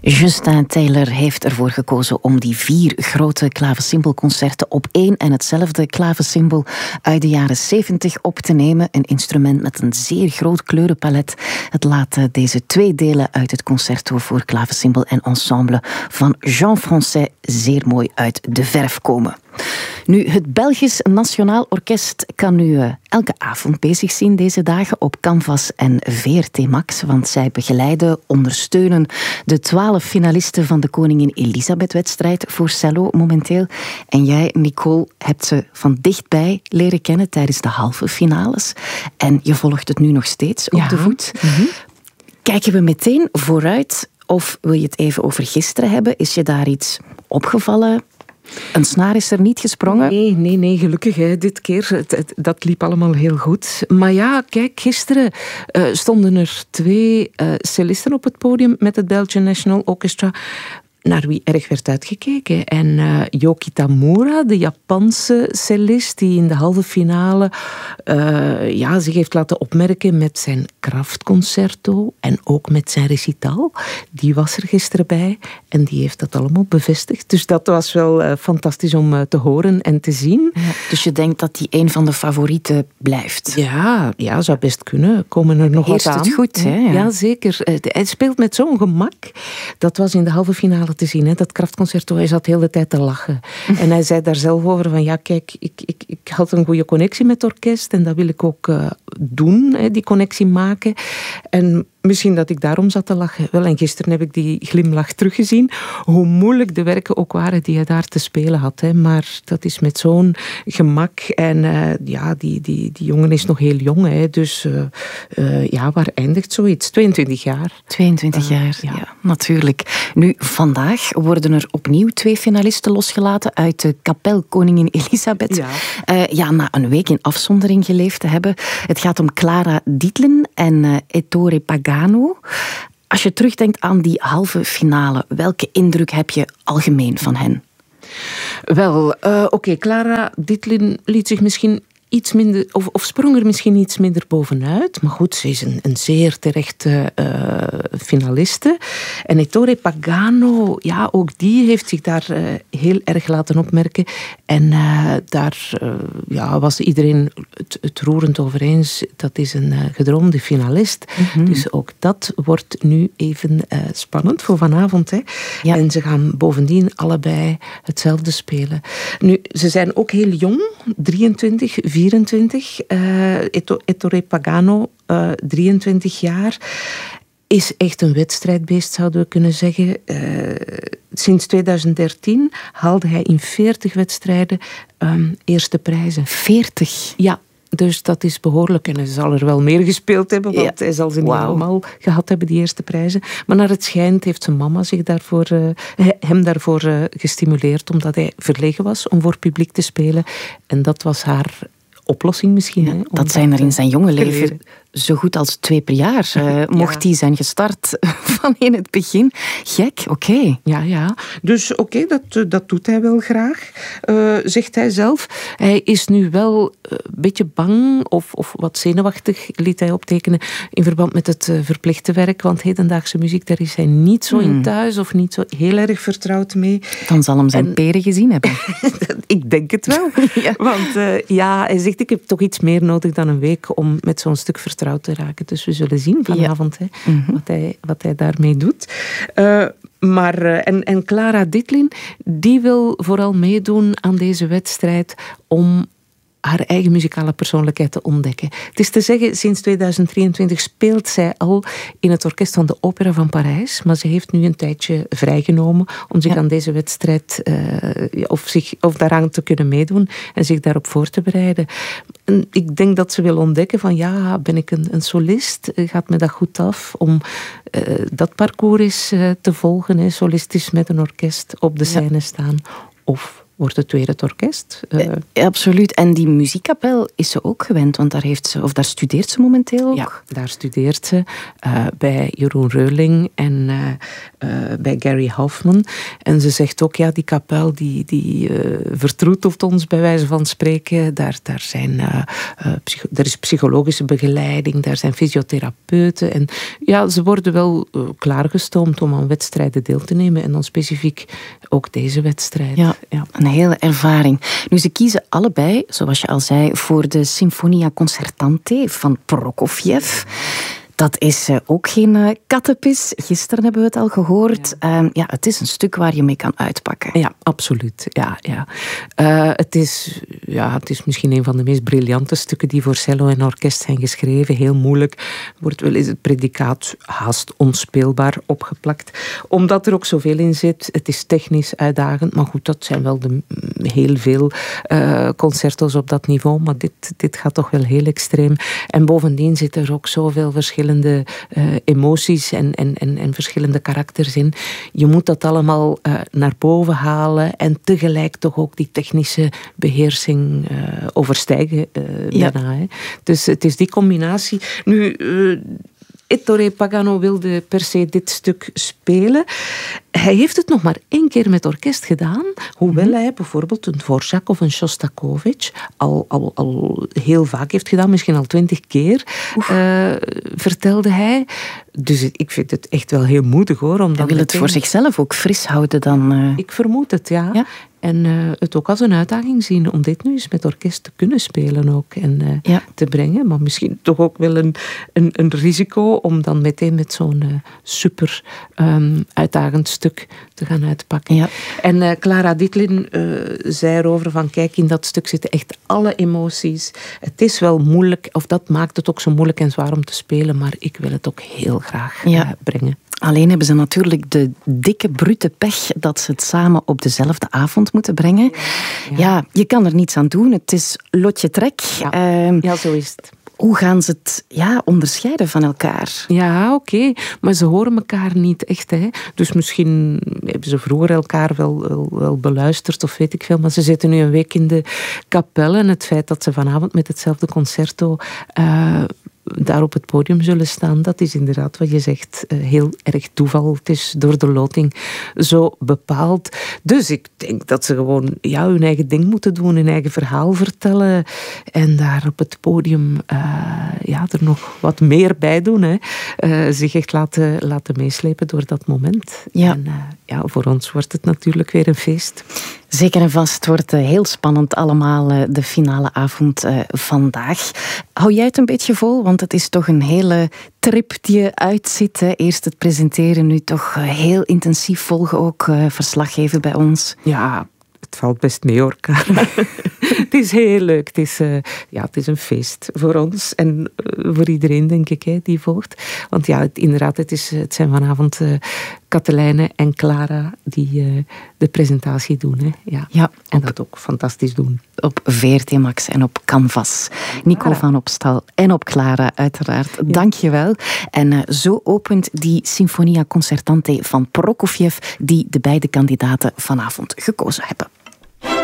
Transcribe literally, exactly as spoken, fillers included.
Justin Taylor heeft ervoor gekozen om die vier grote klavecimbelconcerten op één en hetzelfde klavecimbel uit de jaren zeventig op te nemen. Een instrument met een zeer groot kleurenpalet. Het laat deze twee delen uit het concerto voor klavecimbel en ensemble van Jean Francais zeer mooi uit de verf komen. Nu, het Belgisch Nationaal Orkest kan nu uh, elke avond bezig zien deze dagen op Canvas en V R T Max, want zij begeleiden, ondersteunen de twaalf finalisten van de Koningin Elisabeth-wedstrijd voor cello momenteel. En jij, Nicole, hebt ze van dichtbij leren kennen tijdens de halve finales. En je volgt het nu nog steeds op ja. de voet. Mm-hmm. Kijken we meteen vooruit, of wil je het even over gisteren hebben? Is je daar iets opgevallen? Een snaar is er niet gesprongen? Nee, nee, nee, gelukkig hè, dit keer. Het, het, dat liep allemaal heel goed. Maar ja, kijk, gisteren uh, stonden er twee uh, cellisten op het podium met het Belgian National Orchestra, naar wie erg werd uitgekeken. En uh, Yoki Tamura, de Japanse cellist, die in de halve finale uh, ja, zich heeft laten opmerken met zijn kraftconcerto en ook met zijn recital, die was er gisteren bij en die heeft dat allemaal bevestigd. Dus dat was wel uh, fantastisch om uh, te horen en te zien. Ja, dus je denkt dat die een van de favorieten blijft? Ja, ja, zou best kunnen. Komen er nog Heerst wat aan. het goed, hè? Ja, ja zeker. Uh, hij speelt met zo'n gemak. Dat was in de halve finale te zien, hè, dat kraftconcerto. Hij zat heel de tijd te lachen. En hij zei daar zelf over van, ja, kijk, ik, ik, ik had een goede connectie met het orkest en dat wil ik ook uh, doen, hè, die connectie maken. En misschien dat ik daarom zat te lachen. Wel, en gisteren heb ik die glimlach teruggezien. Hoe moeilijk de werken ook waren die hij daar te spelen had. Hè. Maar dat is met zo'n gemak. En uh, ja, die, die, die jongen is nog heel jong. Hè. Dus uh, uh, ja, waar eindigt zoiets? tweeëntwintig jaar. tweeëntwintig jaar, uh, ja. ja, natuurlijk. Nu, vandaag worden er opnieuw twee finalisten losgelaten uit de kapel Koningin Elisabeth. Ja. Uh, ja, na een week in afzondering geleefd te hebben. Het gaat om Clara Dietlin en uh, Ettore Pagano. Als je terugdenkt aan die halve finale, welke indruk heb je algemeen van hen? Wel, uh, oké, okay, Clara Dietlin liet zich misschien iets minder, of, of sprong er misschien iets minder bovenuit. Maar goed, ze is een, een zeer terechte uh, finaliste. En Ettore Pagano, ja, ook die heeft zich daar uh, heel erg laten opmerken. En uh, daar uh, ja, was iedereen het, het roerend over eens. Dat is een uh, gedroomde finalist. Mm-hmm. Dus ook dat wordt nu even uh, spannend voor vanavond. Hè. Ja. En ze gaan bovendien allebei hetzelfde spelen. Nu, ze zijn ook heel jong, drieëntwintig, vierentwintig. Uh, Ettore Pagano, uh, drieëntwintig jaar. Is echt een wedstrijdbeest, zouden we kunnen zeggen. Uh, sinds tweeduizend dertien haalde hij in veertig wedstrijden um, eerste prijzen. veertig? Ja. Dus dat is behoorlijk. En hij zal er wel meer gespeeld hebben, want ja. hij zal ze niet wow. allemaal gehad hebben, die eerste prijzen. Maar naar het schijnt heeft zijn mama zich daarvoor, uh, hem daarvoor uh, gestimuleerd, omdat hij verlegen was om voor publiek te spelen. En dat was haar oplossing misschien. Ja, hè, dat zijn er in zijn jonge leven zo goed als twee per jaar. Uh, mocht hij ja. zijn gestart van in het begin. Gek, oké. Okay. Ja, ja. Dus oké, okay, dat, dat doet hij wel graag, uh, zegt hij zelf. Hij is nu wel een beetje bang of, of wat zenuwachtig, liet hij optekenen, in verband met het uh, verplichte werk. Want hedendaagse muziek, daar is hij niet zo hmm. in thuis of niet zo heel erg vertrouwd mee. Dan zal hem zijn en... peren gezien hebben. Ik denk het wel. ja. Want uh, ja, hij zegt, ik heb toch iets meer nodig dan een week om met zo'n stuk vertrouwd te raken. Dus we zullen zien vanavond ja. hè, mm-hmm. wat, hij, wat hij daarmee doet. Uh, maar, uh, en, en Clara Dietlin, die wil vooral meedoen aan deze wedstrijd om haar eigen muzikale persoonlijkheid te ontdekken. Het is te zeggen, sinds tweeduizend drieëntwintig speelt zij al in het orkest van de Opera van Parijs, maar ze heeft nu een tijdje vrijgenomen om zich ja. aan deze wedstrijd uh, of, zich, of daaraan te kunnen meedoen en zich daarop voor te bereiden. En ik denk dat ze wil ontdekken van ja, ben ik een, een solist? Gaat me dat goed af om uh, dat parcours eens uh, te volgen, hè? Solistisch met een orkest op de scène ja. staan? Of wordt het weer het orkest. Uh, uh, absoluut. En die muziekkapel is ze ook gewend, want daar, heeft ze, of daar studeert ze momenteel ook? Ja, daar studeert ze uh, bij Jeroen Reuling en uh, uh, bij Gary Hoffman. En ze zegt ook, ja, die kapel die, die uh, vertroetelt ons bij wijze van spreken. Daar, daar, zijn, uh, uh, psycho- er is psychologische begeleiding, daar zijn fysiotherapeuten. En ja, ze worden wel uh, klaargestoomd om aan wedstrijden deel te nemen. En dan specifiek ook deze wedstrijd. Ja, ja, een hele ervaring. Nu, ze kiezen allebei, zoals je al zei, voor de Sinfonia Concertante van Prokofjev. Dat is uh, ook geen uh, kattenpis. Gisteren hebben we het al gehoord. Ja. Uh, ja, het is een stuk waar je mee kan uitpakken. Ja, absoluut. Ja, ja. Uh, het, is, ja, het is misschien een van de meest briljante stukken die voor cello en orkest zijn geschreven. Heel moeilijk. Wordt wel eens het predicaat haast onspeelbaar opgeplakt. Omdat er ook zoveel in zit. Het is technisch uitdagend. Maar goed, dat zijn wel de, heel veel uh, concerto's op dat niveau. Maar dit, dit gaat toch wel heel extreem. En bovendien zit er ook zoveel verschillende Uh, emoties en, en, en, en verschillende karakters in. Je moet dat allemaal uh, naar boven halen en tegelijk toch ook die technische beheersing uh, overstijgen uh, ja. daarna. Hè. Dus het is die combinatie. Nu, uh, Ettore Pagano wilde per se dit stuk spelen. Hij heeft het nog maar één keer met orkest gedaan, hoewel mm-hmm. hij bijvoorbeeld een Dvorak of een Shostakovich al, al, al heel vaak heeft gedaan, misschien al twintig keer, uh, vertelde hij. Dus ik vind het echt wel heel moedig, hoor. Om hij wil het voor zichzelf ook fris houden dan. Uh... Ik vermoed het, ja. ja? En uh, het ook als een uitdaging zien om dit nu eens met orkest te kunnen spelen ook. En uh, ja. te brengen. Maar misschien toch ook wel een, een, een risico om dan meteen met zo'n uh, super um, uitdagend stuk te gaan uitpakken. Ja. En uh, Clara Ditlin uh, zei erover van, kijk, in dat stuk zitten echt alle emoties. Het is wel moeilijk, of dat maakt het ook zo moeilijk en zwaar om te spelen, maar ik wil het ook heel graag ja. uh, brengen. Alleen hebben ze natuurlijk de dikke, brute pech dat ze het samen op dezelfde avond moeten brengen. Ja, ja. ja je kan er niets aan doen. Het is lotje trek. Ja, uh, ja zo is het. Hoe gaan ze het ja, onderscheiden van elkaar? Ja, oké. Okay. Maar ze horen elkaar niet echt. Hè. Dus misschien hebben ze vroeger elkaar wel, wel, wel beluisterd of weet ik veel. Maar ze zitten nu een week in de kapel. En het feit dat ze vanavond met hetzelfde concerto Uh, daar op het podium zullen staan, dat is inderdaad wat je zegt, heel erg toeval. Het is door de loting zo bepaald. Dus ik denk dat ze gewoon ja, hun eigen ding moeten doen, hun eigen verhaal vertellen en daar op het podium uh, ja, er nog wat meer bij doen. Hè. Uh, zich echt laten, laten meeslepen door dat moment. Ja. En uh, ja, voor ons wordt het natuurlijk weer een feest. Zeker en vast wordt het heel spannend allemaal, de finale avond uh, vandaag. Hou jij het een beetje vol? Want het is toch een hele trip die je uitzit. Hè? Eerst het presenteren, nu toch heel intensief volgen ook, uh, verslag geven bij ons. Ja, het valt best mee, hoor. Het is heel leuk. Het is, uh, ja, het is een feest voor ons en uh, voor iedereen, denk ik, hè, die volgt. Want ja, het, inderdaad, het, is, het zijn vanavond uh, Katelijne en Clara die uh, de presentatie doen. Hè. Ja. Ja, en op, dat ook fantastisch doen. Op V R T Max en op Canvas. Nico Clara. van Opstal en op Clara, uiteraard. Ja. Dank je wel. En uh, zo opent die Sinfonia Concertante van Prokofjev die de beide kandidaten vanavond gekozen hebben.